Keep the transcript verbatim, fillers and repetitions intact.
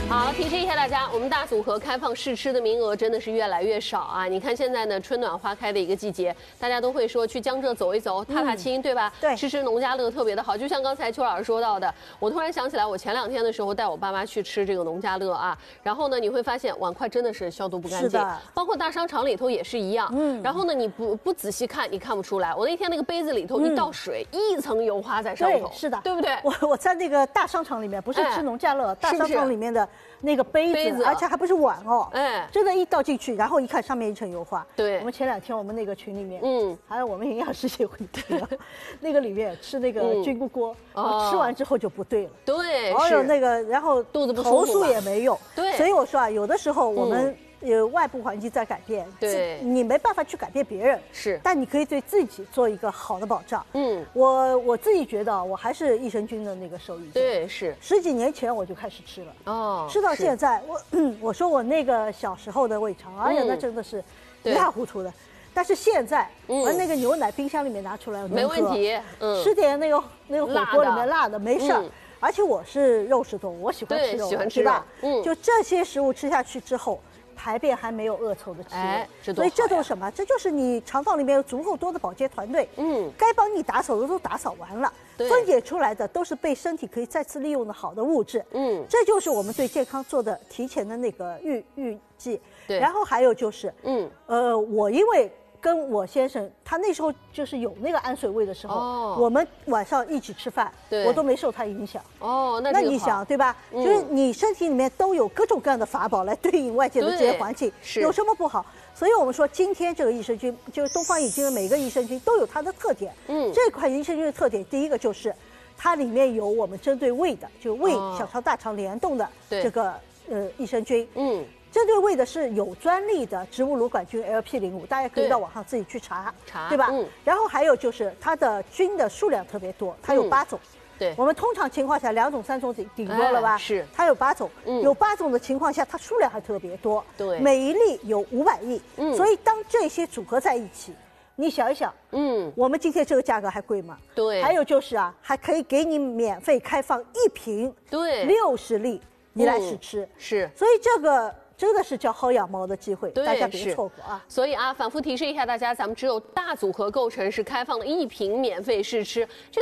好，提示一下大家，我们大组合开放试吃的名额真的是越来越少啊！你看现在呢，春暖花开的一个季节，大家都会说去江浙走一走，踏踏青，嗯、对吧？ 对， 吃吃农家乐特别的好。就像刚才邱老师说到的，我突然想起来，我前两天的时候带我爸妈去吃这个农家乐啊，然后呢，你会发现碗筷真的是消毒不干净，包括大商场里头也是一样。嗯，然后呢，你不不仔细看，你看不出来。我那天那个杯子里头一倒水，嗯、一层油花在上头， 是的， 对不对？ 我我在那个大商场里面，不是吃农家乐，哎、大商场里面的那个杯子。杯子而且还不是碗哦，哎，真的，一倒进去，然后一看上面一层油画。对，我们前两天我们那个群里面，嗯，还有我们营养师协会的，那个里面吃那个菌菇锅，哦，吃完之后就不对了。对，还有那个，然后肚子不舒服， 投诉也没用。对，所以我说啊，有的时候我们。有外部环境在改变，对，你没办法去改变别人，是，但你可以对自己做一个好的保障。嗯，我我自己觉得我还是益生菌的那个受益者，对，是，十几年前我就开始吃了，哦，吃到现在，我我说我那个小时候的胃肠，哎呀，那真的是一塌糊涂的。但是现在，我那个牛奶冰箱里面拿出来， 没问题，嗯， 吃点那个那个火锅里面辣的没事儿。而且我是肉食动物，我喜欢吃肉，喜欢吃吧？嗯，就这些食物吃下去之后。排便还没有恶臭的气味，哎，所以这都是什么？这就是你肠道里面有足够多的保洁团队，嗯，该帮你打扫的都打扫完了，分解出来的都是被身体可以再次利用的好的物质，嗯，这就是我们对健康做的提前的那个预预计。对，然后还有就是，嗯，呃，我因为。跟我先生，他那时候就是有那个氨水胃的时候，哦、我们晚上一起吃饭，我都没受他影响。哦，那那你想对吧？嗯、就是你身体里面都有各种各样的法宝来对应外界的这些环境，有什么不好？所以我们说今天这个益生菌，就是东方益精的每个益生菌都有它的特点。嗯，这款益生菌的特点，第一个就是它里面有我们针对胃的，就胃、哦、小肠、大肠联动的这个呃益生菌。嗯。针对胃的是有专利的植物乳杆菌 L P 零五，大家可以到网上自己去查，查对吧？嗯。然后还有就是它的菌的数量特别多，它有八种。对。我们通常情况下两种三种顶顶多了吧？是。它有八种，有八种的情况下，它数量还特别多。对。每一粒有五百亿。嗯。所以当这些组合在一起，你想一想，嗯，我们今天这个价格还贵吗？对。还有就是啊，还可以给你免费开放一瓶，对，六十粒，你来试吃。是。所以这个。真的是叫薅羊毛的机会，大家别错过啊！ 所以啊，反复提示一下大家，咱们只有大组合构成是开放的一瓶免费试吃。